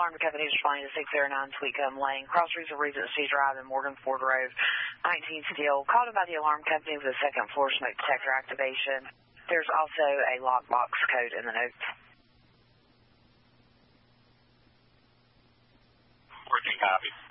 alarm company is responding to 609 Sweetgum Lane, Cross Regional Regency Drive and Morgan Ford Road, 19 Steel. Called about the alarm company with a second floor smoke detector activation. There's also a lockbox code in the notes. Working copy.